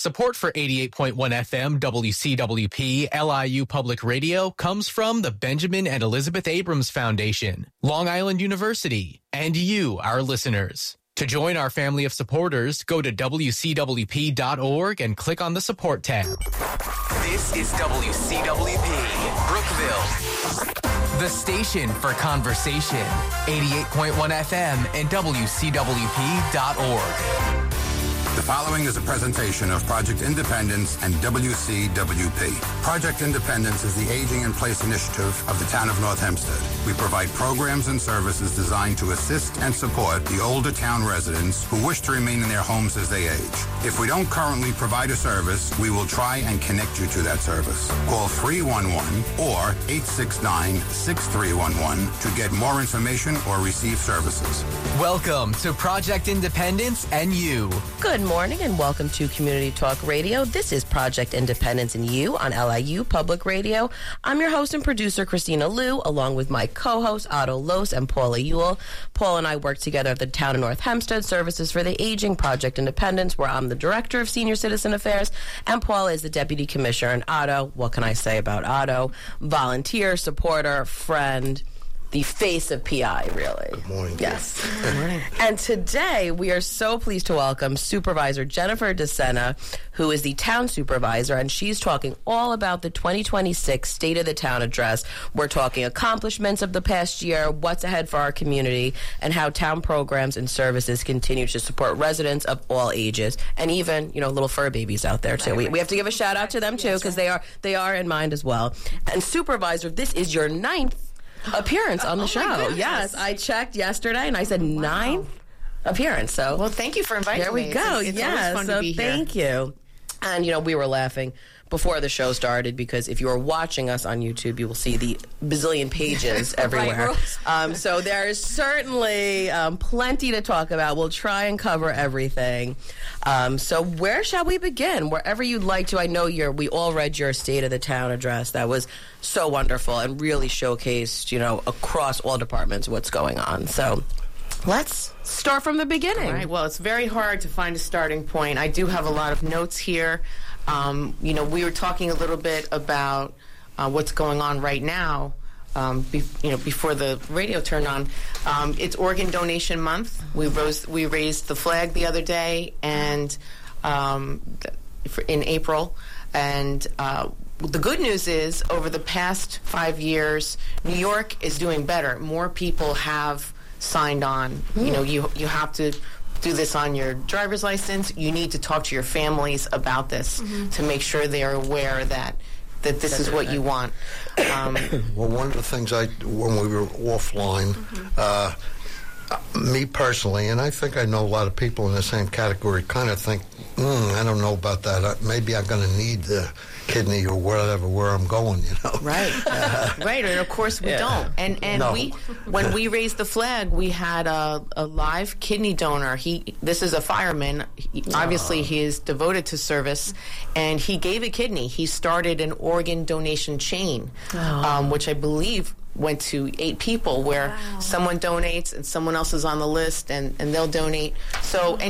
Support for 88.1 FM WCWP LIU Public Radio comes from the Benjamin and Elizabeth Abrams Foundation, Long Island University, and you, our listeners. To join our family of supporters, go to WCWP.org and click on the support tab. This is WCWP, Brookville, the station for conversation, 88.1 FM and WCWP.org. The following is a presentation of Project Independence and WCWP. Project Independence is the Aging in Place initiative of the town of North Hempstead. We provide programs and services designed to assist and support the older town residents who wish to remain in their homes as they age. If we don't currently provide a service, we will try and connect you to that service. Call 311 or 869-6311 to get more information or receive services. Welcome to Project Independence and You. Good morning and welcome to Community Talk Radio. This is Project Independence and You on LIU Public Radio. I'm your host and producer, Christina Liu, along with my co-hosts, Otto Los and Paula Ewell. Paul and I work together at the Town of North Hempstead Services for the Aging, Project Independence, where I'm the Director of Senior Citizen Affairs, and Paula is the Deputy Commissioner. And Otto, what can I say about Otto? Volunteer, supporter, friend, the face of PI, really. Good morning. Yes. Good morning. And today, we are so pleased to welcome Supervisor Jennifer DeSena, who is the town supervisor, and she's talking all about the 2026 State of the Town Address. We're talking accomplishments of the past year, what's ahead for our community, and how town programs and services continue to support residents of all ages, and even, little fur babies out there, too. We have to give a shout-out to them, too, because they are in mind as well. And Supervisor, this is your 9th appearance on the show. Yes, I checked yesterday and I said 9th appearance. So, well, thank you for inviting me. There we go. It's always fun to be here. Thank you. And we were laughing before the show started because if you are watching us on YouTube, you will see the bazillion pages everywhere. So there is certainly plenty to talk about. We'll try and cover everything. So where shall we begin? Wherever you'd like to. I know we all read your State of the Town address. That was so wonderful and really showcased, across all departments what's going on. So let's start from the beginning. All right. Well, it's very hard to find a starting point. I do have a lot of notes here. We were talking a little bit about what's going on right now. Before the radio turned on, it's Organ Donation Month. We raised the flag the other day, and in April, and the good news is over the past 5 years, New York is doing better. More people have signed on. You have to do this on your driver's license. You need to talk to your families about this to make sure they are aware that this is what you want. Well, one of the things when we were offline, me personally, and I think I know a lot of people in the same category, kind of think, I don't know about that. Maybe I'm going to need the kidney or whatever where I'm going, Right. Right, and of course we don't. And no. When we raised the flag, we had a live kidney donor. This is a fireman. Obviously, he is devoted to service, and he gave a kidney. He started an organ donation chain, which I believe went to 8 people where someone donates and someone else is on the list and they'll donate. So